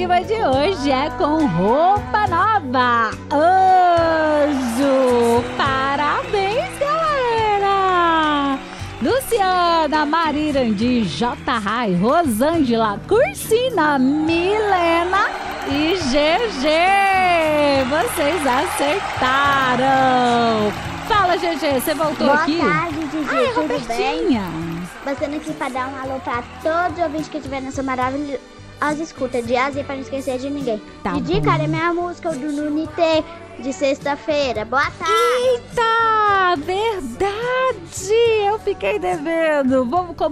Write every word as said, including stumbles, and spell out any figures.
programa de hoje é com roupa nova. Anjo, parabéns, galera! Luciana, Marirandi, J. Rai, Rosângela, Cursina, Milena e G G. Vocês acertaram. Fala, G G, você voltou Boa aqui? Boa tarde, Didi, Ai, tudo Robertinha. bem? Passando aqui para dar um alô para todos os ouvintes que estiverem nessa maravilhosa escuta de Ásia para não esquecer de ninguém. Tá Didi, bom. cara, é minha música do Nunité de sexta-feira. Boa tarde. Eita, verdade! Eu fiquei devendo. Vamos